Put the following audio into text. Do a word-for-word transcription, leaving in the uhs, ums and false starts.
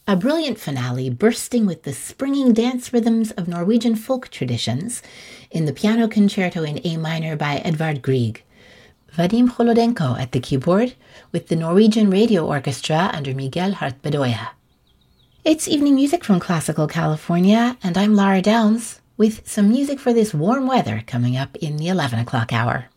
A brilliant finale bursting with the springing dance rhythms of Norwegian folk traditions in the piano concerto in A minor by Edvard Grieg. Vadim Holodenko at the keyboard with the Norwegian Radio Orchestra under Miguel Hart-Bedoya. It's evening music from Classical California, and I'm Lara Downs with some music for this warm weather coming up in the eleven o'clock hour.